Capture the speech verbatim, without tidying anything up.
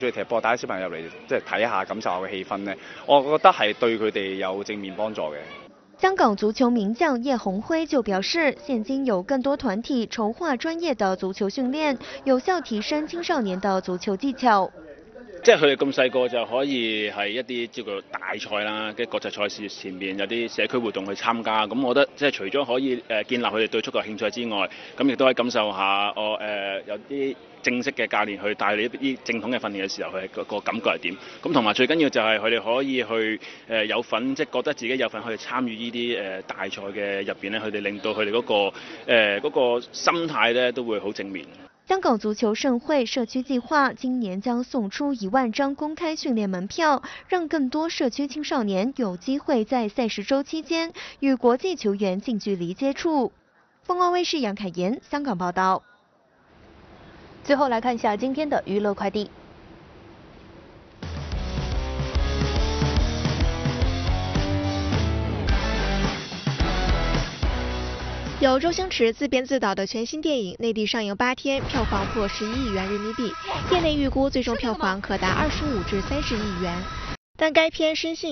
中意踢波，帶啲小朋友入嚟即係睇下，感受下個氣氛咧，我覺得係對佢哋有正面幫助嘅。 香港足球名将叶宏辉就表示，现今有更多团体筹划专业的足球训练，有效提升青少年的足球技巧。 即係佢哋咁細個就可以係一啲叫做大賽啦，嘅國際賽事前面有啲社區活動去參加，咁我覺得即係除咗可以誒建立佢哋對足球興趣之外，咁亦都可以感受下我誒、呃、有啲正式嘅教練去帶你啲正統嘅訓練嘅時候，佢個個感覺係點？咁同埋最緊要就係佢哋可以去誒、呃、有份，即係覺得自己有份去參與呢啲誒大賽嘅入邊咧，佢哋令到佢哋嗰個誒嗰、呃嗰個心態咧都會好正面。 香港足球盛會社區計劃今年將送出一萬張公開訓練門票，讓更多社區青少年有機會在賽事週期間與國際球員近距離接觸。鳳凰衛視楊凱妍香港報道。最後來看一下今天的娛樂快遞。由周星馳自編自導的全新電影，內地上映八天，票房破十一億元人民幣，業內預估最終票房可達二十五至三十億元。但該片深陷